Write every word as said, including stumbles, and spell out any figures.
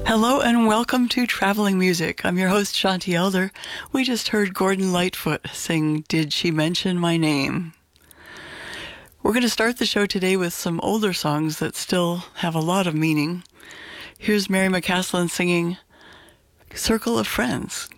Hello and welcome to Traveling Music. I'm your host, Shanti Elder. We just heard Gordon Lightfoot sing Did She Mention My Name? We're going to start the show today with some older songs that still have a lot of meaning. Here's Mary McCaslin singing Circle of Friends.